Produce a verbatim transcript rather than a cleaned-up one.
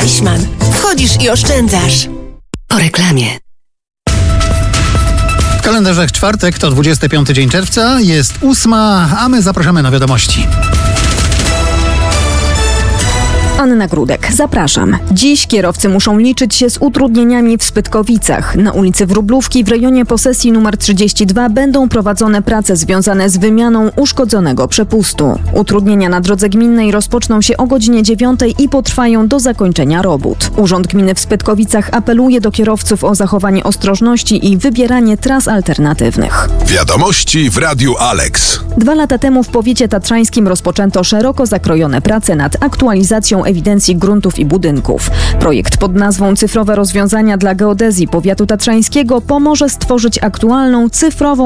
Deichmann. Wchodzisz i oszczędzasz. Po reklamie. W kalendarzach czwartek to dwudziesty piąty dzień czerwca, jest ósma, a my zapraszamy na wiadomości. Anna Grudek, zapraszam. Dziś kierowcy muszą liczyć się z utrudnieniami w Spytkowicach. Na ulicy Wróblówki w rejonie posesji numer trzydzieści dwa będą prowadzone prace związane z wymianą uszkodzonego przepustu. Utrudnienia na drodze gminnej rozpoczną się o godzinie dziewiątej i potrwają do zakończenia robót. Urząd Gminy w Spytkowicach apeluje do kierowców o zachowanie ostrożności i wybieranie tras alternatywnych. Wiadomości w Radiu Alex. Dwa lata temu w powiecie tatrzańskim rozpoczęto szeroko zakrojone prace nad aktualizacją ewidencji gruntów i budynków. Projekt pod nazwą Cyfrowe rozwiązania dla geodezji powiatu tatrzańskiego pomoże stworzyć aktualną cyfrową